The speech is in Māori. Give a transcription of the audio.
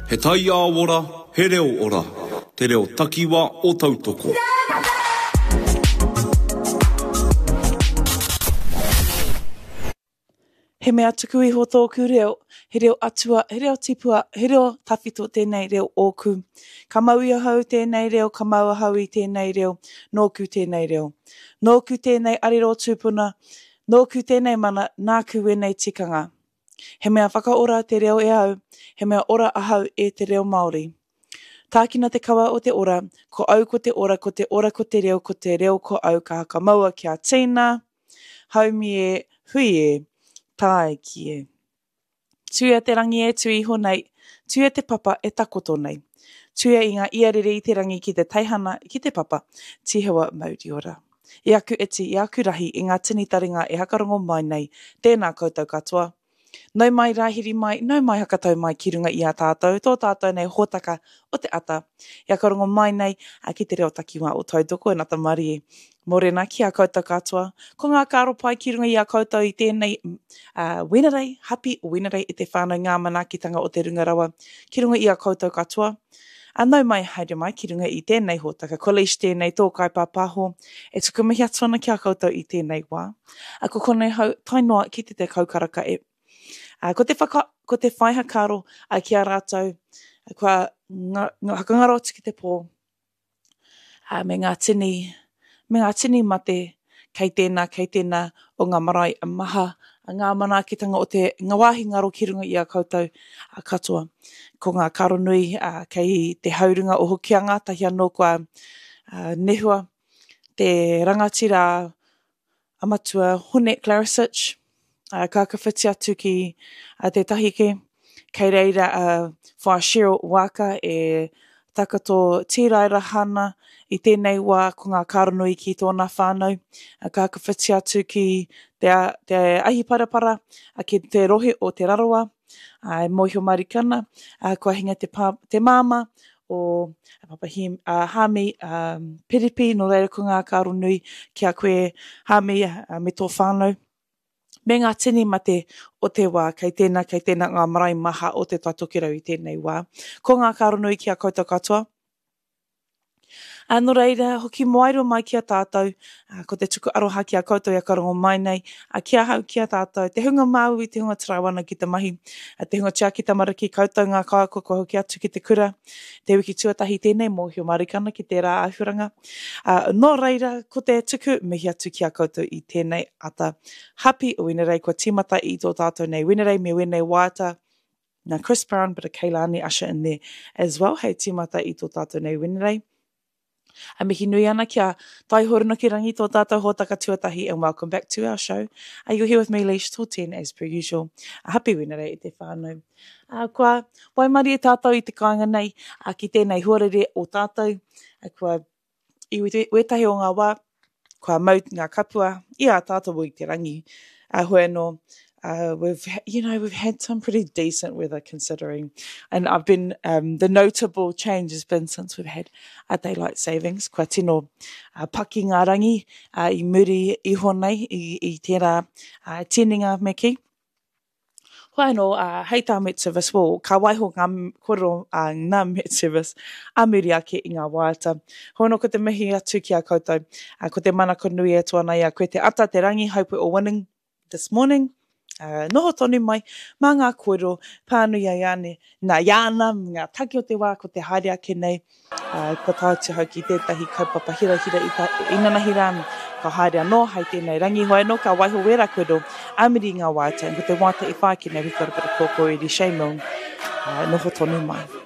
He tai a ora, he reo ora. Te reo takiwa o tautoko. He mea tuku iho tōku reo, he reo atua, he reo tipua, he reo tawhito tēnei reo ōku. Ka mau ia hau tēnei reo, ka mau hau i tēnei reo, nōku tēnei reo. Nōku tēnei ariro tūpuna, nōku tēnei mana, nāku wenei tikanga. He mea whakaora te reo e au, he mea ora ahau e te reo Māori. Tākina te kawa o te ora, ko au ko te ora, ko te ora ko te reo ko au ka haka maua kia tīna, haumi e, hui e, tāe ki e. Tuia te rangi e tui iho nei, tuia te papa e takoto nei. Tuia i ngā iarere i te rangi ki te taihana, ki te papa, tihewa mauri ora. I aku iti, i aku rahi, i ngā tini taringa e hakarongo mai nei, tēnā koutou katoa. Nau mai rahiri mai, nau mai hakatau mai ki runga i a tātou, tō tātou nei hōtaka o te ata. I hakarongo mai nei, ki te reo takiwa o tautoko, e nata mari e. Morena ki a koutou katoa. Ko ngā kāro pai ki runga i a koutou i tēnei wenerei, happy o wenerei i te whānau ngā manaakitanga o te rungarawa. Ki runga i a koutou katoa. Nau mai haere mai ki runga i tēnei hōtaka. Ko leish tēnei tō kaipāpaho. E tuku mihi atuana ki a koutou i tēnei wā. Ko konei hau tainoa ki te kaukaraka e. Ko te whaiha karo ki a rātou. Kua hakangaro tiki te pō. Me ngā tini mate kei tēnā o ngā marae a maha, ngā manaakitanga o te ngā wāhi ngaro ki runga i a koutou katoa. Ko ngā karo nui kei te haurunga o hokianga, tahi anō kua nehua, te rangatira amatua Hone Clarisic, ka kawhiti atu ki te tahike, kei reira wha Cheryl Waka e takato tīraira hana i tēnei wā ko ngā karanui ki tōna whānau. Ka kawhiti atu ki te ahi parapara, ki te rohe o te raroa, Moihio Marikana, kua hinga te māma o Hami Piripi, no reira ko ngā karanui ki a koe Hami me tō whānau. Me ngā tini mate o te wā, kei tēnā ngā marae maha o te tatokirau i tēnei wā. Ko ngā karanui ki a koutou katoa. No reira, hoki moairo mai ki a tātou, ko te tuku aroha ki a koutou i a karongo mai nei, kia hau ki a tātou, te hunga māu i te hunga tarawana ki te mahi, te hunga tia ki te maraki, koutou ngā kākoko hoki atu ki te kura, te wiki tuatahi tēnei Moihio Marikana ki te rā ahuranga. No reira, ko te tuku mihi atu ki a koutou i tēnei ata. Happy o wenerei, kua tīmata i tō tātou nei wenerei, me wenei wāta. Now Chris Brown, but a Keilani usher in there as well. Hei tīmata i tō tātou nei wenerei. A mihi nui ana kia tai horona ki rangi tō tātou hōtaka tuatahi, and welcome back to our show. You're here with me, Leish, till 10 as per usual. Happy wenerei i te whānau. Kua waimari e tātou i te kāinga nei, ki tēnei huarere o tātou. Kua i wetahi o ngā wā, kua mau ngā kapua, i a tātou i te rangi. Hoi anō. We've had some pretty decent weather considering, and I've been the notable change has been since we've had daylight savings. Kua tino paki ngā rangi i muri iho nei i tērā tēninga me ki. Hoi anō, hei tā Met Service, well, ka waiho ngā koro ngā Met Service a muri ake i ngā wāta. Hoi anō ko te mihi atu ki a koutou, ko te manako nui e tuana ia, koe te ata te rangi, hope we're all winning this morning. Noho tonu mai, mā ngā kōrero, pānui ai ane, ngā iāna, ngā taki o te wā, ko te haere ake nei, ko tātu hau ki tētahi kaupapa hira i nanahira, ka haere anō, hei tēnei rangi hoi anō, ka waiho wera kōrero, amiri ngā wāta, ko te wāta i whāki nei, we've got a bit of kōkō i Shame On, noho tonu mai.